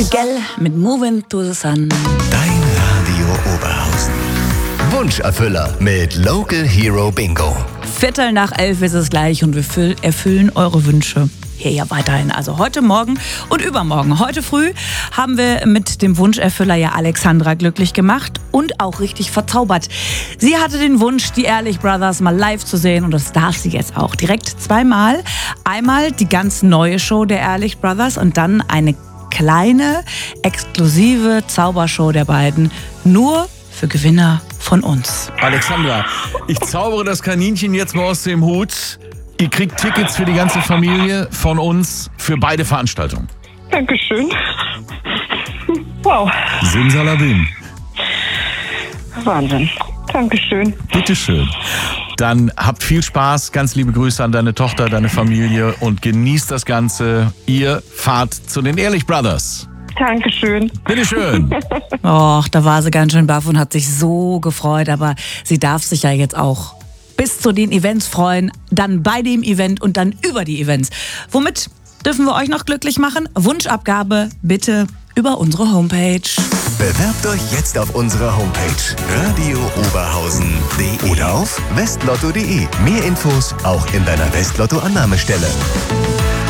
Gell mit Moving to the Sun. Dein Radio Oberhausen. Wunscherfüller mit Local Hero Bingo. 11:15 ist es gleich und wir erfüllen eure Wünsche. Hier ja weiterhin, also heute Morgen und übermorgen. Heute früh haben wir mit dem Wunscherfüller ja Alexandra glücklich gemacht und auch richtig verzaubert. Sie hatte den Wunsch, die Ehrlich Brothers mal live zu sehen und das darf sie jetzt auch. Direkt zweimal. Einmal die ganz neue Show der Ehrlich Brothers und dann eine kleine, exklusive Zaubershow der beiden. Nur für Gewinner von uns. Alexandra, ich zaubere das Kaninchen jetzt mal aus dem Hut. Ihr kriegt Tickets für die ganze Familie von uns für beide Veranstaltungen. Dankeschön. Wow. Simsalabim. Wahnsinn. Dankeschön. Bitteschön. Dann habt viel Spaß. Ganz liebe Grüße an deine Tochter, deine Familie und genießt das Ganze. Ihr fahrt zu den Ehrlich Brothers. Dankeschön. Bitteschön. Och, da war sie ganz schön baff und hat sich so gefreut, aber sie darf sich ja jetzt auch bis zu den Events freuen, dann bei dem Event und dann über die Events. Womit dürfen wir euch noch glücklich machen? Wunschabgabe bitte über unsere Homepage. Bewerbt euch jetzt auf unserer Homepage radiooberhausen.de oder auf westlotto.de. Mehr Infos auch in deiner Westlotto-Annahmestelle.